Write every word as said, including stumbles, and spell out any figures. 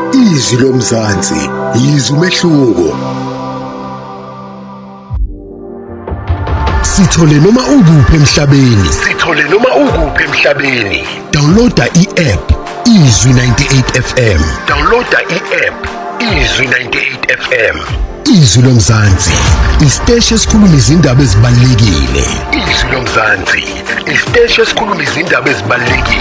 Izwi lomzansi, izwi umehluko. Sithole noma ukuphi emhlabeni. Sithole noma ukuphi emhlabeni. Downloada i-app Izwi ninety-eight F M. Downloada i-app Izwi ninety-eight F M. Izwi lomzansi, isiteshi esikhuluma izindaba ezibalulekile. Izwi lomzansi, isiteshi esikhuluma izindaba ezibalulekile.